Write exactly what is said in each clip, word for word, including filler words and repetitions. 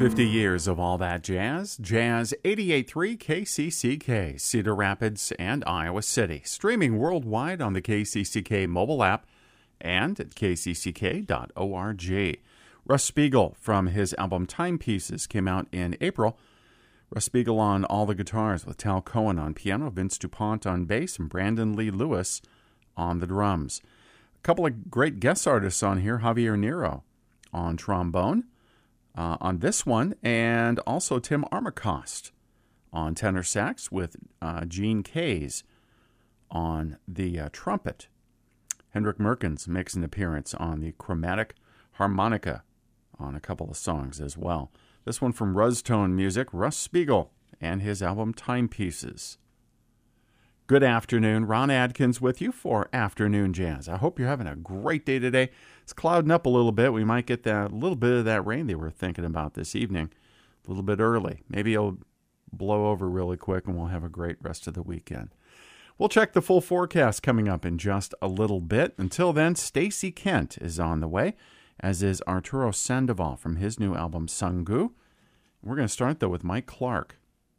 fifty years of all that jazz. Jazz eighty-eight point three K C C K, Cedar Rapids and Iowa City. Streaming worldwide on the K C C K mobile app and at k c c k dot org. Russ Spiegel from his album Timepieces came out in April. Russ Spiegel on all the guitars with Tal Cohen on piano, Vince DuPont on bass, and Brandon Lee Lewis on the drums. A couple of great guest artists on here, Javier Nero on trombone uh, on this one, and also Tim Armacost on tenor sax with uh, Gene Kays on the uh, trumpet. Hendrik Merkens makes an appearance on the chromatic harmonica on a couple of songs as well. This one from Ruzztone Music, Russ Spiegel, and his album Timepieces. Good afternoon. Ron Adkins with you for Afternoon Jazz. I hope you're having a great day today. It's clouding up a little bit. We might get that little bit of that rain they were thinking about this evening a little bit early. Maybe it'll blow over really quick and we'll have a great rest of the weekend. We'll check the full forecast coming up in just a little bit. Until then, Stacy Kent is on the way, as is Arturo Sandoval from his new album Sangu. We're going to start, though, with Mike Clark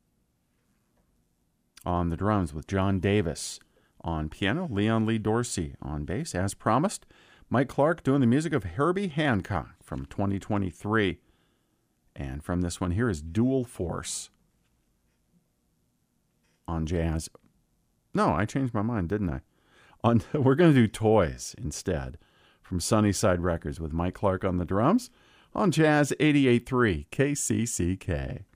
on the drums, with John Davis on piano, Leon Lee Dorsey on bass, as promised. Mike Clark doing the music of Herbie Hancock from twenty twenty-three. And from this one here is Dual Force on jazz. No, I changed my mind, didn't I? On We're going to do Toys instead, from Sunnyside Records with Mike Clark on the drums on Jazz eighty-eight point three K C C K.